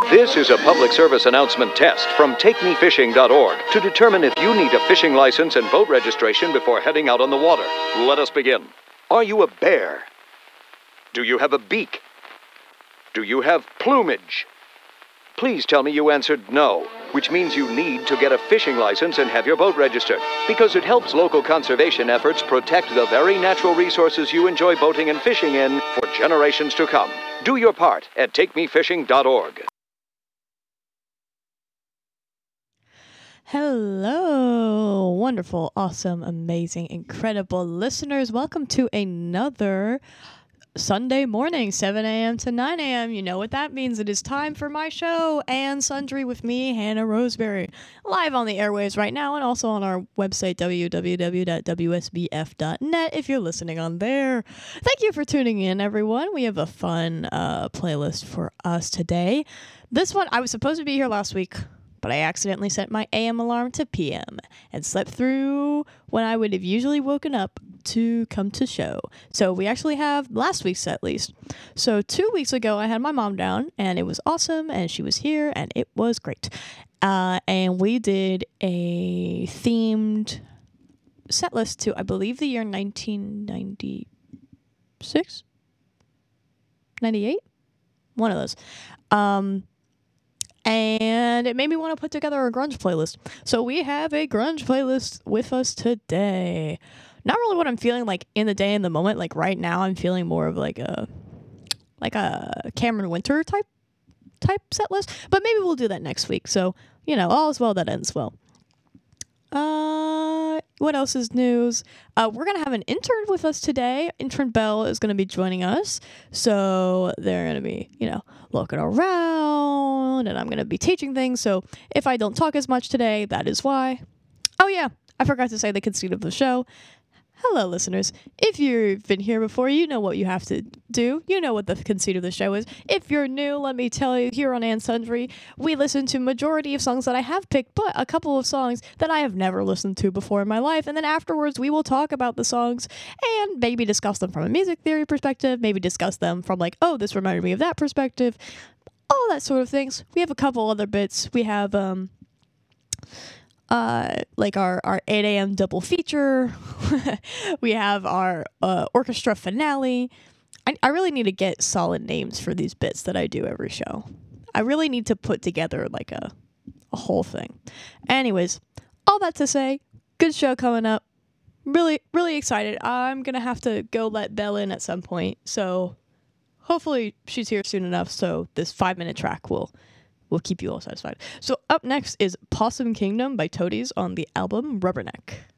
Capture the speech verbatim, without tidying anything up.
This is a public service announcement test from take me fishing dot org to determine if you need a fishing license and boat registration before heading out on the water. Let us begin. Are you a bear? Do you have a beak? Do you have plumage? Please tell me you answered no, which means you need to get a fishing license and have your boat registered, because it helps local conservation efforts protect the very natural resources you enjoy boating and fishing in for generations to come. Do your part at take me fishing dot org. Hello, wonderful, awesome, amazing, incredible listeners. Welcome to another Sunday morning, seven a.m. to nine a.m. You know what that means. It is time for my show, And Sundry with me, Hannah Roseberry, live on the airwaves right now and also on our website, w w w dot w s b f dot net, if you're listening on there. Thank you for tuning in, everyone. We have a fun uh, playlist for us today. This one, I was supposed to be here last week, but I accidentally set my A M alarm to P M and slept through when I would have usually woken up to come to show. So we actually have last week's set list. So two weeks ago, I had my mom down, and it was awesome, and she was here, and it was great. Uh, and we did a themed set list to, I believe, the year nineteen ninety-six? ninety-eight? One of those. Um... And it made me want to put together a grunge playlist. So we have a grunge playlist with us today. Not really what I'm feeling like in the day, in the moment. Like right now, I'm feeling more of like a like a Cameron Winter type type set list. But maybe we'll do that next week. So, you know, all is well that ends well. Uh, what else is news? Uh, we're going to have an intern with us today. Intern Belle is going to be joining us. So they're going to be, you know, looking around, and I'm going to be teaching things. So if I don't talk as much today, that is why. Oh yeah, I forgot to say the conceit of the show. Hello, listeners. If you've been here before, you know what you have to do. You know what the conceit of the show is. If you're new, let me tell you, here on And Sundry, we listen to majority of songs that I have picked, but a couple of songs that I have never listened to before in my life. And then afterwards, we will talk about the songs and maybe discuss them from a music theory perspective, maybe discuss them from like, oh, this reminded me of that perspective, all that sort of things. We have a couple other bits. We have, um... Uh, like our, our eight a.m. double feature. We have our uh, orchestra finale. I, I really need to get solid names for these bits that I do every show. I really need to put together like a, a whole thing. Anyways, all that to say, good show coming up. Really, really excited. I'm going to have to go let Belle in at some point. So hopefully she's here soon enough so this five-minute track will... We'll keep you all satisfied. So up next is Possum Kingdom by Toadies on the album Rubberneck.